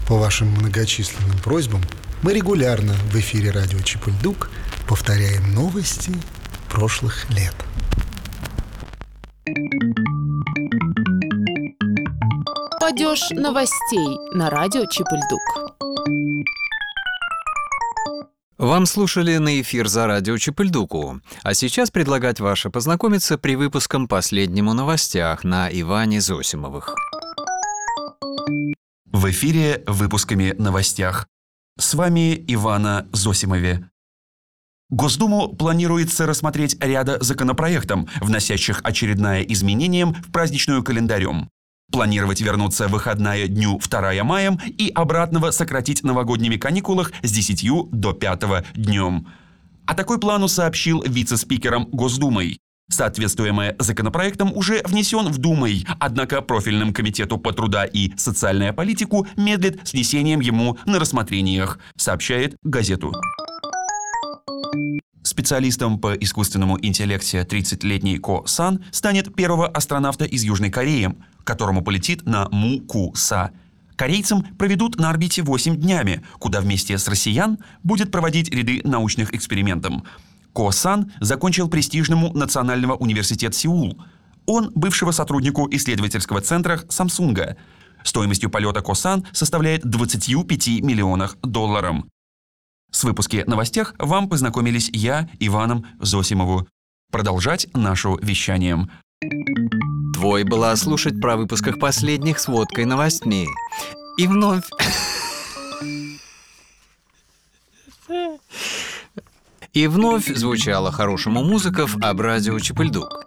По вашим многочисленным просьбам мы регулярно в эфире радио Чипульдук повторяем новости прошлых лет. Падеж новостей на радио Чипульдук. Вам слушали на эфир за радио Чипульдуку. А сейчас предлагать ваше познакомиться при выпуском «Последним о новостях» на Иване Зосимовых. В эфире выпусками новостях. С вами Ивана Зосимове. Госдуму планируется рассмотреть ряда законопроектов, вносящих очередное изменение в праздничную календарем. Планировать вернуться в выходная дню 2 мая и обратного сократить новогодними каникулах с 10 до 5 днем. О такой плану сообщил вице-спикером Госдумы. Соответствуемый законопроектом уже внесен в Думой, однако профильным комитету по труда и социальную политику медлит с внесением ему на рассмотрениях, сообщает газету. Специалистом по искусственному интеллекте 30-летний Ко Сан станет первого астронавта из Южной Кореи, которому полетит на Му-Ку-Са. Корейцам проведут на орбите 8 днями, куда вместе с россиян будет проводить ряды научных экспериментов. Ко Сан закончил престижному Национального университета Сеул. Он бывшего сотруднику исследовательского центра Самсунга. Стоимостью полета Ко Сан составляет $25 миллионов. С выпуски новостях вам познакомились я, Иваном Зосимову. Продолжать нашу вещанием. Твой была слушать про выпусках последних с водкой новостей. И вновь... И вновь звучала хорошему музыков об радио Чипульдук.